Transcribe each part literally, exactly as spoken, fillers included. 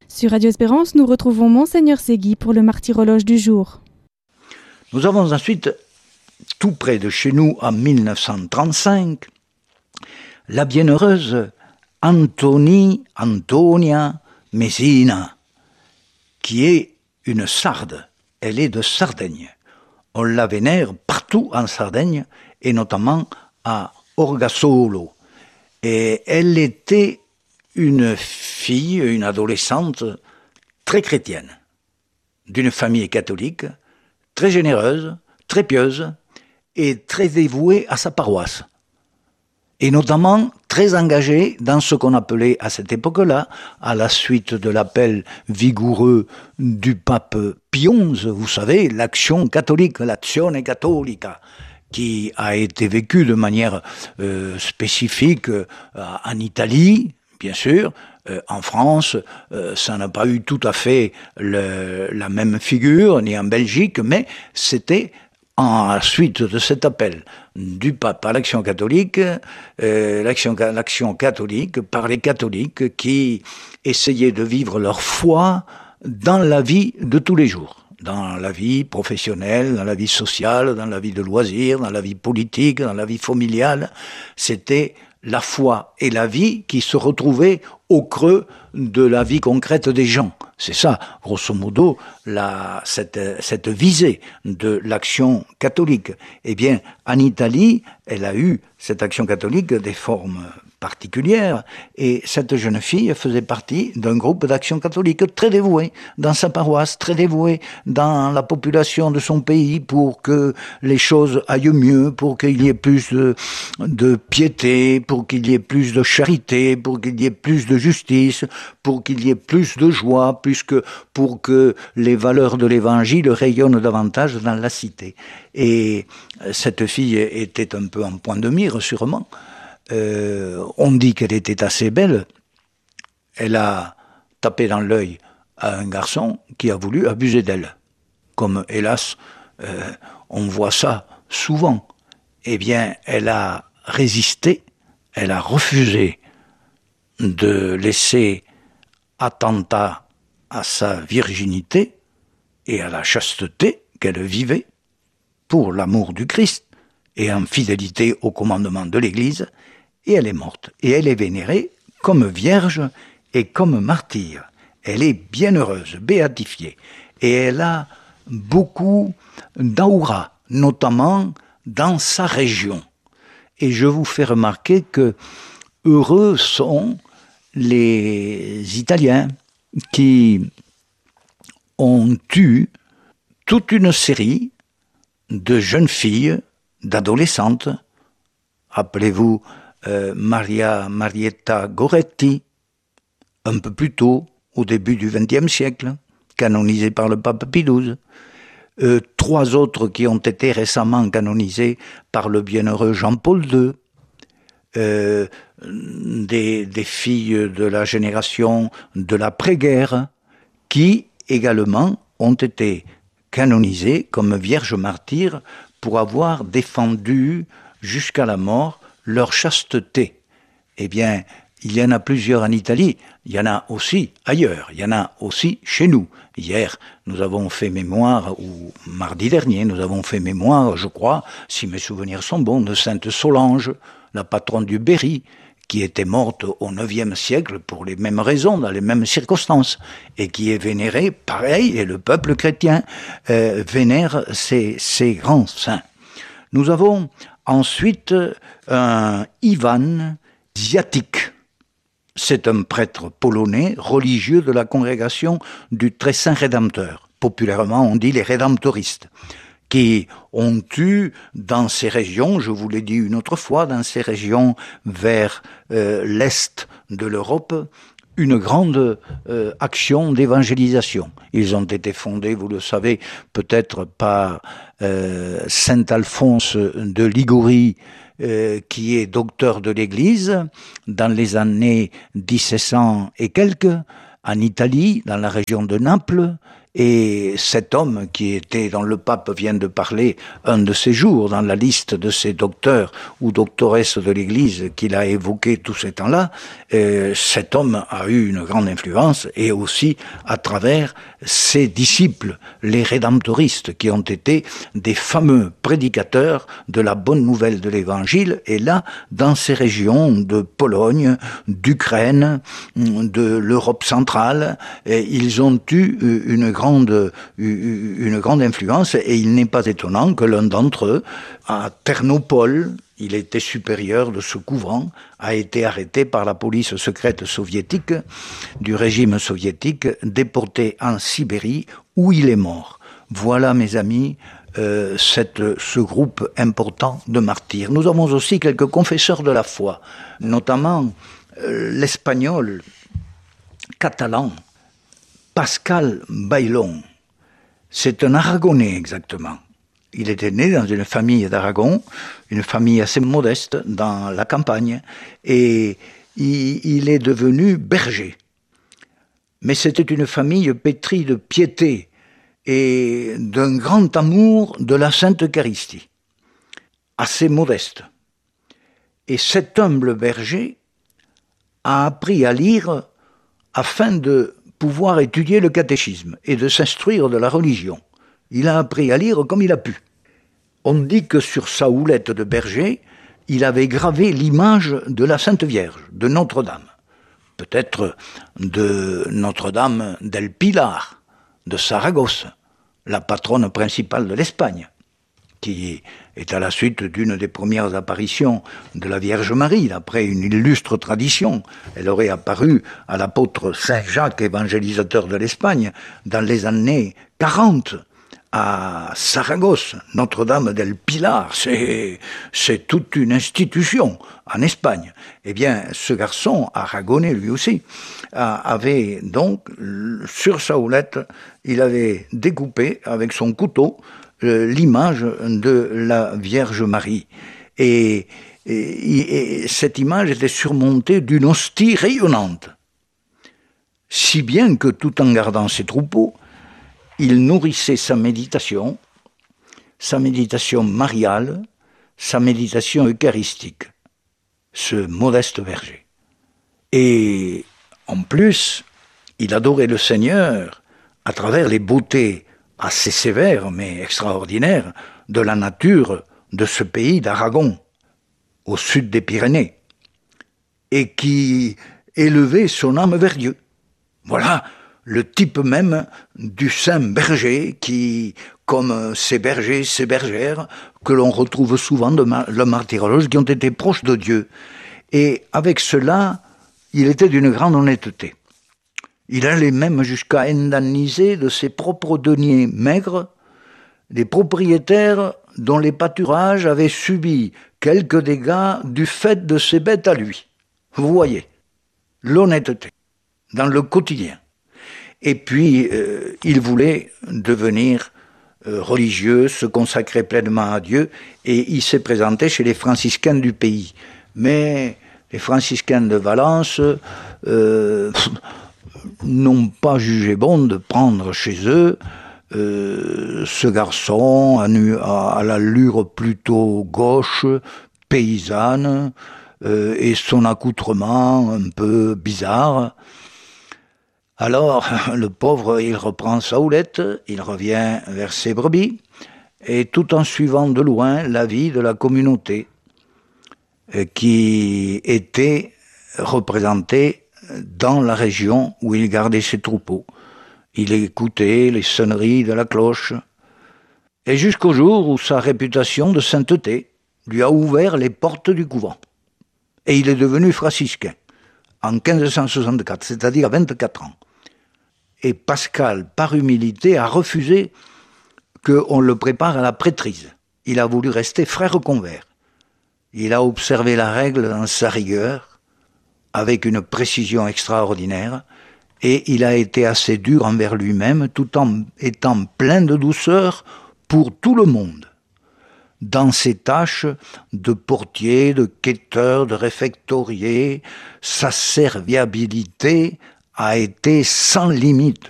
Sur Radio Espérance, nous retrouvons Monseigneur Segui pour le martyrologe du jour. Nous avons ensuite, tout près de chez nous, en mille neuf cent trente-cinq, la bienheureuse Antoni, Antonia Messina, qui est une sarde. Elle est de Sardaigne. On la vénère partout en Sardaigne, et notamment à Orgasolo. Et elle était une fille, une adolescente très chrétienne, d'une famille catholique, très généreuse, très pieuse et très dévouée à sa paroisse. Et notamment très engagée dans ce qu'on appelait à cette époque-là, à la suite de l'appel vigoureux du pape Pie onze, vous savez, l'action catholique, l'azione cattolica, qui a été vécue de manière euh, spécifique euh, en Italie, bien sûr, euh, en France, euh, ça n'a pas eu tout à fait le, la même figure, ni en Belgique, mais c'était en suite de cet appel du pape à l'action catholique, euh, l'action, l'action catholique par les catholiques qui essayaient de vivre leur foi dans la vie de tous les jours. Dans la vie professionnelle, dans la vie sociale, dans la vie de loisirs, dans la vie politique, dans la vie familiale. C'était la foi et la vie qui se retrouvaient au creux de la vie concrète des gens. C'est ça, grosso modo, la, cette, cette visée de l'action catholique. Eh bien, en Italie, elle a eu, cette action catholique, des formes particulière, et cette jeune fille faisait partie d'un groupe d'action catholique très dévoué dans sa paroisse, très dévoué dans la population de son pays pour que les choses aillent mieux, pour qu'il y ait plus de, de piété, pour qu'il y ait plus de charité, pour qu'il y ait plus de justice, pour qu'il y ait plus de joie, plus que pour que les valeurs de l'évangile rayonnent davantage dans la cité. Et cette fille était un peu en point de mire, sûrement. Euh, on dit qu'elle était assez belle. Elle a tapé dans l'œil à un garçon qui a voulu abuser d'elle. Comme, hélas, euh, on voit ça souvent. Eh bien, elle a résisté, elle a refusé de laisser attentat à sa virginité et à la chasteté qu'elle vivait pour l'amour du Christ et en fidélité au commandement de l'Église. Et elle est morte, et elle est vénérée comme vierge et comme martyre. Elle est bienheureuse, béatifiée, et elle a beaucoup d'aura, notamment dans sa région. Et je vous fais remarquer que heureux sont les Italiens qui ont eu toute une série de jeunes filles, d'adolescentes. Rappelez-vous Euh, Maria Marietta Goretti, un peu plus tôt, au début du vingtième siècle, canonisée par le pape Pie douze. Euh, trois autres qui ont été récemment canonisées par le bienheureux Jean-Paul deux. Euh, des, des filles de la génération de l'après-guerre, qui également ont été canonisées comme vierges martyrs pour avoir défendu jusqu'à la mort leur chasteté. Eh bien, il y en a plusieurs en Italie, il y en a aussi ailleurs, il y en a aussi chez nous. Hier, nous avons fait mémoire, ou mardi dernier, nous avons fait mémoire, je crois, si mes souvenirs sont bons, de Sainte Solange, la patronne du Berry, qui était morte au neuvième siècle pour les mêmes raisons, dans les mêmes circonstances, et qui est vénérée, pareil, et le peuple chrétien euh, vénère ces, ces grands saints. Nous avons ensuite un Ivan Ziatik. C'est un prêtre polonais, religieux de la congrégation du Très Saint Rédempteur. Populairement, on dit les rédemptoristes, qui ont eu dans ces régions, je vous l'ai dit une autre fois, dans ces régions vers euh, l'est de l'Europe, une grande euh, action d'évangélisation. Ils ont été fondés, vous le savez, peut-être par euh, Saint Alphonse de Liguori, euh, qui est docteur de l'Église, dans les années mille sept cents et quelques, en Italie, dans la région de Naples, Et cet homme qui était, dont le pape vient de parler un de ces jours, dans la liste de ces docteurs ou doctoresses de l'Église qu'il a évoqué tous ces temps-là, euh, cet homme a eu une grande influence, et aussi à travers ses disciples, les rédemptoristes, qui ont été des fameux prédicateurs de la bonne nouvelle de l'Évangile, et là, dans ces régions de Pologne, d'Ukraine, de l'Europe centrale, ils ont eu une grande, une grande influence, et il n'est pas étonnant que l'un d'entre eux, à Ternopol, il était supérieur de ce couvent, a été arrêté par la police secrète soviétique, du régime soviétique, déporté en Sibérie, où il est mort. Voilà, mes amis, euh, cette, ce groupe important de martyrs. Nous avons aussi quelques confesseurs de la foi, notamment euh, l'espagnol catalan, Pascal Bailón. C'est un Aragonais exactement. Il était né dans une famille d'Aragon, une famille assez modeste dans la campagne, et il, il est devenu berger. Mais c'était une famille pétrie de piété et d'un grand amour de la Sainte Eucharistie, assez modeste. Et cet humble berger a appris à lire afin de pouvoir étudier le catéchisme et de s'instruire de la religion. Il a appris à lire comme il a pu. On dit que sur sa houlette de berger, il avait gravé l'image de la Sainte Vierge, de Notre-Dame. Peut-être de Notre-Dame del Pilar, de Saragosse, la patronne principale de l'Espagne, qui est à la suite d'une des premières apparitions de la Vierge Marie, d'après une illustre tradition. Elle aurait apparu à l'apôtre Saint Jacques, évangélisateur de l'Espagne, dans les années quarante, à Saragosse, Notre-Dame del Pilar. C'est, c'est toute une institution en Espagne. Eh bien, ce garçon, aragonais lui aussi, avait donc, sur sa houlette, il avait découpé avec son couteau l'image de la Vierge Marie. Et, et, et cette image était surmontée d'une hostie rayonnante. Si bien que, tout en gardant ses troupeaux, il nourrissait sa méditation, sa méditation mariale, sa méditation eucharistique, ce modeste berger. Et en plus, il adorait le Seigneur à travers les beautés assez sévères, mais extraordinaires, de la nature de ce pays d'Aragon, au sud des Pyrénées, et qui élevait son âme vers Dieu. Voilà le type même du saint berger qui, comme ces bergers, ces bergères, que l'on retrouve souvent dans le martyrologe, qui ont été proches de Dieu. Et avec cela, il était d'une grande honnêteté. Il allait même jusqu'à indemniser de ses propres deniers maigres des propriétaires dont les pâturages avaient subi quelques dégâts du fait de ses bêtes à lui. Vous voyez, l'honnêteté dans le quotidien. Et puis, euh, il voulait devenir euh, religieux, se consacrer pleinement à Dieu, et il s'est présenté chez les franciscains du pays. Mais les franciscains de Valence euh, n'ont pas jugé bon de prendre chez eux euh, ce garçon à, à, à l'allure plutôt gauche, paysanne, euh, et son accoutrement un peu bizarre. Alors, le pauvre, il reprend sa houlette, il revient vers ses brebis, et tout en suivant de loin la vie de la communauté qui était représentée dans la région où il gardait ses troupeaux. Il écoutait les sonneries de la cloche, et jusqu'au jour où sa réputation de sainteté lui a ouvert les portes du couvent. Et il est devenu franciscain en quinze cent soixante-quatre, c'est-à-dire à vingt-quatre ans. Et Pascal, par humilité, a refusé qu'on le prépare à la prêtrise. Il a voulu rester frère convers. Il a observé la règle dans sa rigueur, avec une précision extraordinaire, et il a été assez dur envers lui-même, tout en étant plein de douceur pour tout le monde. Dans ses tâches de portier, de quêteur, de réfectorier, sa serviabilité a été sans limite.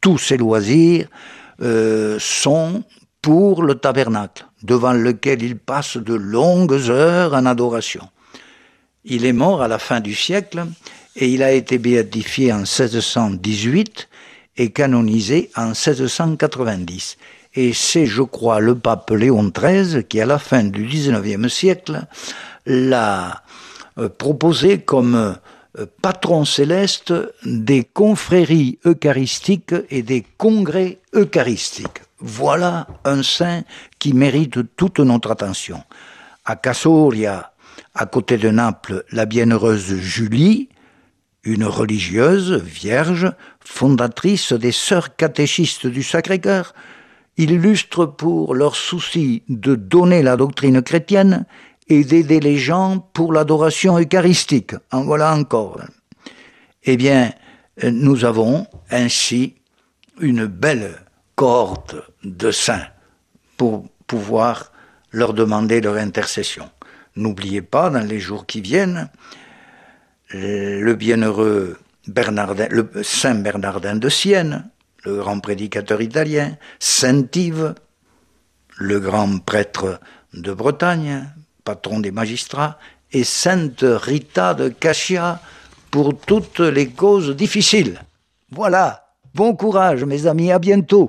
tous ses loisirs euh, sont pour le tabernacle, devant lequel il passe de longues heures en adoration. Il est mort à la fin du siècle et il a été béatifié en seize cent dix-huit et canonisé en seize cent quatre-vingt-dix. Et c'est, je crois, le pape Léon treize qui, à la fin du dix-neuvième siècle, l'a euh, proposé comme euh, patron céleste des confréries eucharistiques et des congrès eucharistiques. Voilà un saint qui mérite toute notre attention. À Casoria, à côté de Naples, la bienheureuse Julie, une religieuse vierge, fondatrice des sœurs catéchistes du Sacré-Cœur, illustre pour leur souci de donner la doctrine chrétienne et d'aider les gens pour l'adoration eucharistique. En voilà encore. Eh bien, nous avons ainsi une belle cohorte de saints pour pouvoir leur demander leur intercession. N'oubliez pas, dans les jours qui viennent, le bienheureux Bernardin, le saint Bernardin de Sienne, le grand prédicateur italien, saint Yves, le grand prêtre de Bretagne, patron des magistrats, et sainte Rita de Cascia pour toutes les causes difficiles. Voilà, bon courage mes amis, à bientôt.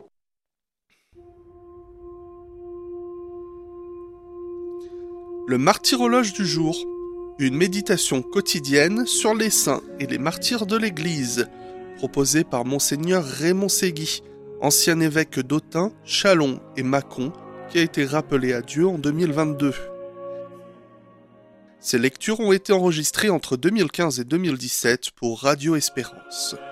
Le martyrologe du jour, une méditation quotidienne sur les saints et les martyrs de l'Église, proposée par Monseigneur Raymond Segui, ancien évêque d'Autun, Châlons et Mâcon, qui a été rappelé à Dieu en deux mille vingt-deux. Ces lectures ont été enregistrées entre deux mille quinze et deux mille dix-sept pour Radio Espérance.